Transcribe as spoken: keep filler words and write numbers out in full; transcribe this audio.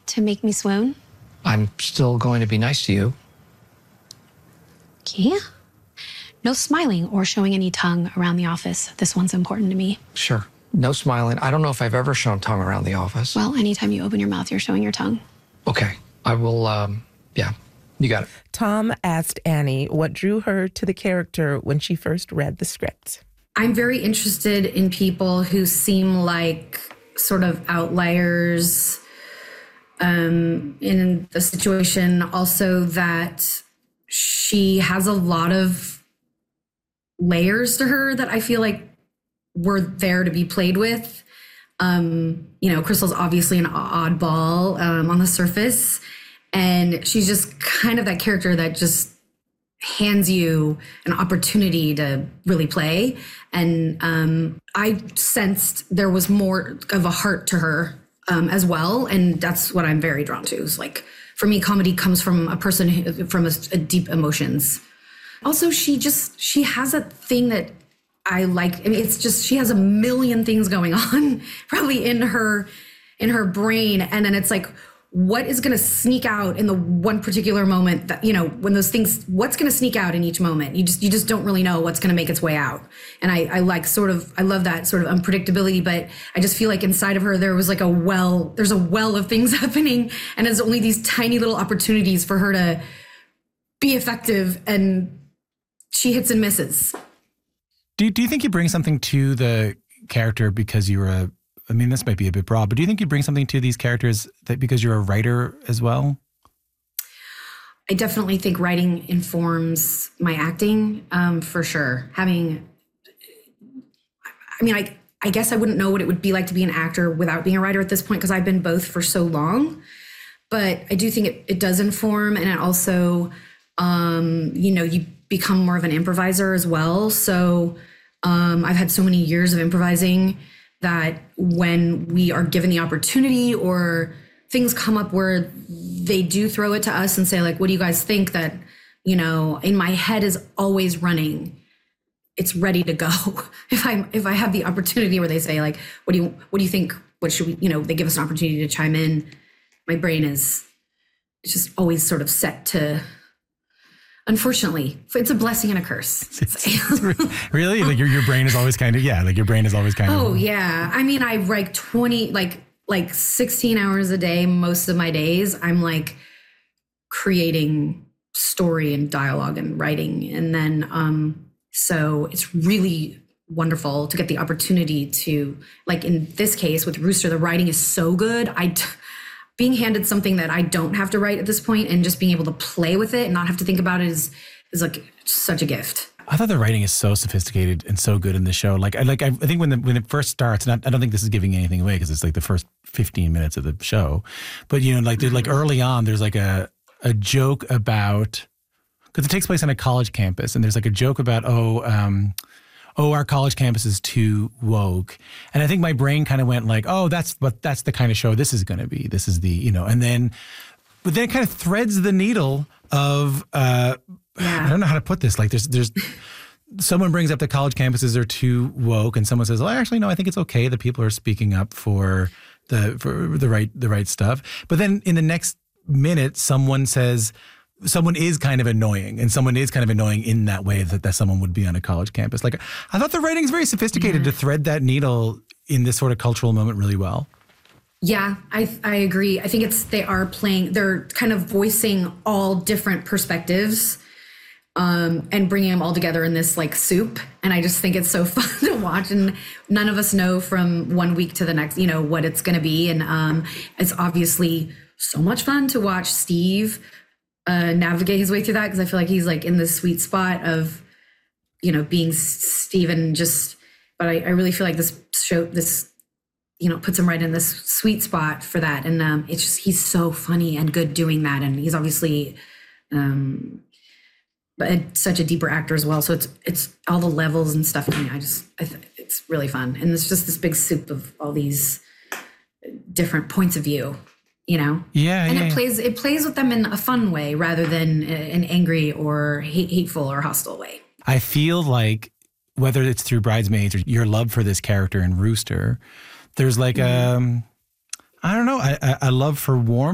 to make me swoon? I'm still going to be nice to you. Yeah. No smiling or showing any tongue around the office. This one's important to me. Sure. No smiling. I don't know if I've ever shown tongue around the office. Well, anytime you open your mouth, you're showing your tongue. Okay. I will, um, yeah, you got it. Tom asked Annie what drew her to the character when she first read the script. I'm very interested in people who seem like sort of outliers um, in the situation. Also that she has a lot of layers to her that I feel like were there to be played with. Um, you know, Crystal's obviously an oddball um, on the surface, and she's just kind of that character that just hands you an opportunity to really play. And um, I sensed there was more of a heart to her um, as well, and that's what I'm very drawn to. Is like, for me, comedy comes from a person who, from a, a deep emotions. Also, she just she has a thing that I like. I mean, it's just, she has a million things going on probably in her, in her brain. And then it's like, what is going to sneak out in the one particular moment that, you know, when those things, what's going to sneak out in each moment? You just, you just don't really know what's going to make its way out. And I, I like sort of, I love that sort of unpredictability, but I just feel like inside of her, there was like a well, there's a well of things happening. And there's only these tiny little opportunities for her to be effective, and she hits and misses. Do, do you think you bring something to the character because you're a, I mean, this might be a bit broad, but do you think you bring something to these characters that because you're a writer as well? I definitely think writing informs my acting, um, for sure. Having, I mean, I, I guess I wouldn't know what it would be like to be an actor without being a writer at this point, because I've been both for so long. But I do think it, it does inform, and it also, um, you know, you become more of an improviser as well. So um, I've had so many years of improvising that when we are given the opportunity or things come up where they do throw it to us and say, like, what do you guys think? That, you know, in my head is always running. It's ready to go. If I if I have the opportunity where they say, like, what do you what do you think? What should we, you know, they give us an opportunity to chime in. My brain is it's just always sort of set to, unfortunately, it's a blessing and a curse. Really? Like your, your brain is always kind of, yeah, like your brain is always kind of. Oh, yeah. I mean, I write twenty, like, like sixteen hours a day, most of my days. I'm like creating story and dialogue and writing. And then, um, so it's really wonderful to get the opportunity to, like in this case with Rooster, the writing is so good. I, t- being handed something that I don't have to write at this point and just being able to play with it and not have to think about it is, is like such a gift. I thought the writing is so sophisticated and so good in this show. Like, I like, I think when the, when it first starts, and I, I don't think this is giving anything away because it's like the first fifteen minutes of the show, but you know, like, there's like early on, there's like a, a joke about, because it takes place on a college campus, and there's like a joke about, oh, um, oh, our college campus is too woke. And I think my brain kind of went like, oh, that's but that's the kind of show this is going to be. This is the, you know, and then, but then it kind of threads the needle of, uh, yeah. I don't know how to put this. Like there's, there's, someone brings up that college campuses are too woke, and someone says, well, actually, no, I think it's okay that people are speaking up for the, for the right, the right stuff. But then in the next minute, someone says, someone is kind of annoying, and someone is kind of annoying in that way that, that someone would be on a college campus. Like, I thought the writing is very sophisticated mm-hmm. to thread that needle in this sort of cultural moment really well. Yeah, I I agree. I think it's, they are playing, they're kind of voicing all different perspectives um, and bringing them all together in this like soup. And I just think it's so fun to watch, and none of us know from one week to the next, you know, what it's going to be. And um, it's obviously so much fun to watch Steve Uh, navigate his way through that, because I feel like he's like in the sweet spot of, you know, being Steven just, but I, I really feel like this show, this, you know, puts him right in this sweet spot for that. And um, it's just, he's so funny and good doing that. And he's obviously um, but such a deeper actor as well. So it's, it's all the levels and stuff. I mean, I just, I th- it's really fun. And it's just this big soup of all these different points of view. You know, yeah, and yeah, it yeah. plays it plays with them in a fun way rather than an angry or hate, hateful or hostile way. I feel like whether it's through Bridesmaids or your love for this character in Rooster, there's like mm-hmm. um, I don't know, a, a love for warmth.